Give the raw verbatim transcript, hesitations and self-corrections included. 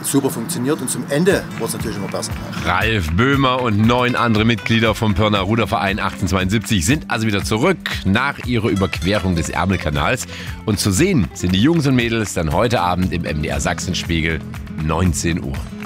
super funktioniert und zum Ende wurde es natürlich immer besser. Ralf Böhmer und neun andere Mitglieder vom Pirnaer Ruderverein achtzehnhundertzweiundsiebzig sind also wieder zurück nach ihrer Überquerung des Ärmelkanals. Und zu sehen sind die Jungs und Mädels dann heute Abend im M D R Sachsenspiegel neunzehn Uhr.